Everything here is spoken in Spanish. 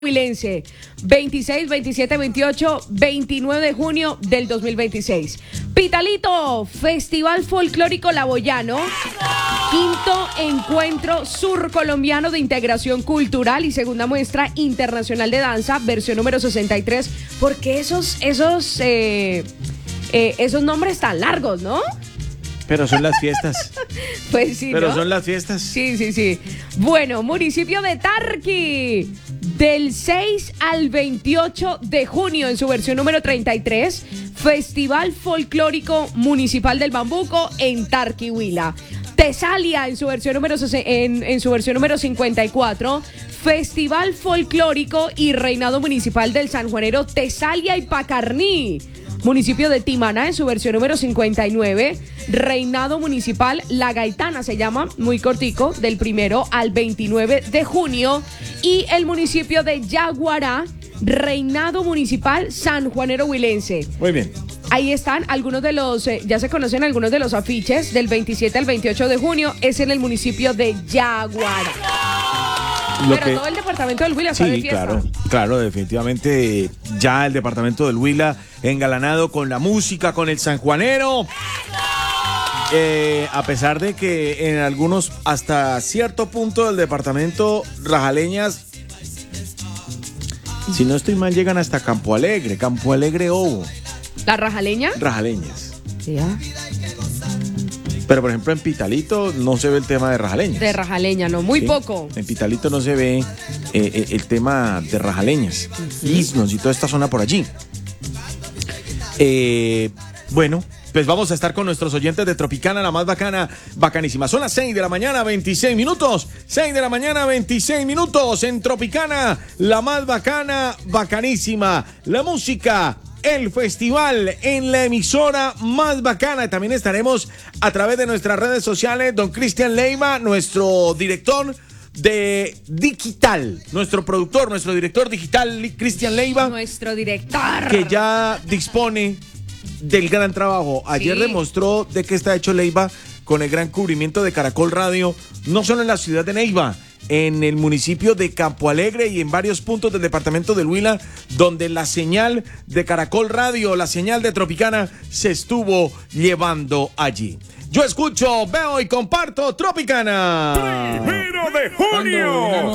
Huilense, 26, 27, 28, 29 de junio del 2026. Pitalito, Festival Folclórico Laboyano, quinto encuentro surcolombiano de integración cultural y segunda muestra internacional de danza, versión número 63. ¿Por qué esos nombres tan largos, no? Pero son las fiestas. Pues sí, Pero ¿no? son las fiestas. Sí. Bueno, municipio de Tarqui, del 6 al 28 de junio en su versión número 33, Festival Folclórico Municipal del Bambuco en Tarqui, Huila. Tesalia en su versión número en su versión número 54, Festival Folclórico y Reinado Municipal del Sanjuanero Tesalia y Pacarní. Municipio de Timaná en su versión número 59, Reinado Municipal La Gaitana se llama, muy cortico, del 1 al 29 de junio. Y el municipio de Yaguará, Reinado Municipal Sanjuanero Huilense. Muy bien. Ahí están algunos de los, ya se conocen algunos de los afiches del 27 al 28 de junio, es en el municipio de Yaguará. Pero todo el departamento del Huila está de fiesta. Claro, definitivamente ya el departamento del Huila engalanado con la música, con el sanjuanero. A pesar de que en algunos, hasta cierto punto del departamento, rajaleñas, si no estoy mal, llegan hasta Campo Alegre Ovo. ¿La rajaleña? Rajaleñas. Sí, ¿ah? Pero, por ejemplo, en Pitalito no se ve el tema de rajaleñas. De rajaleña, no, muy poco. En Pitalito no se ve el tema de rajaleñas. Isnos y toda esta zona por allí. Bueno, pues vamos a estar con nuestros oyentes de Tropicana, la más bacana, bacanísima. Son las 6 de la mañana, 26 minutos. 6 de la mañana, 26 minutos. En Tropicana, la más bacana, bacanísima. La música, el festival en la emisora más bacana. También estaremos a través de nuestras redes sociales. Don Cristian Leiva, nuestro director de digital, nuestro productor, nuestro director digital, Cristian Leiva. Nuestro director. Que ya dispone del gran trabajo. Ayer demostró de qué está hecho Leiva con el gran cubrimiento de Caracol Radio, no solo en la ciudad de Neiva, en el municipio de Campo Alegre y en varios puntos del departamento del Huila, donde la señal de Caracol Radio, la señal de Tropicana, se estuvo llevando allí. Yo escucho, veo y comparto Tropicana. 1 de junio.